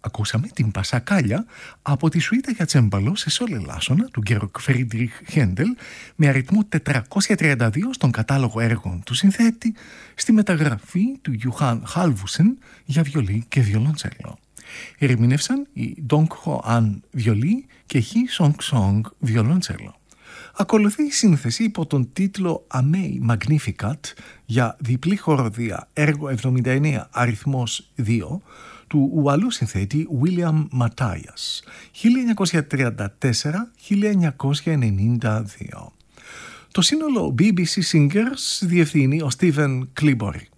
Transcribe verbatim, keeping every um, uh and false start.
ακούσαμε την Πασακάλια από τη σουίτα για τσέμπαλο σε σόλ ελάσσονα του Γκέροκ Φρίντριχ Χέντελ με αριθμό τετρακόσια τριάντα δύο στον κατάλογο έργων του συνθέτη, στη μεταγραφή του Γιουχάν Χάλβουσεν για βιολί και βιολοντσέλο. Ερμήνευσαν η Ντόγκ Χο Αν βιολί και Χι Σονγκ Σονγκ βιολοντσέλο. Ακολουθεί η σύνθεση υπό τον τίτλο Amei Magnificat για διπλή χοροδία έργο εβδομήντα εννέα αριθμός δύο του Ουαλού συνθέτη William Ματάιας χίλια εννιακόσια τριάντα τέσσερα με χίλια εννιακόσια ενενήντα δύο. Το σύνολο μπι μπι σι Singers διευθύνει ο Στίβεν Κλίμπορικ.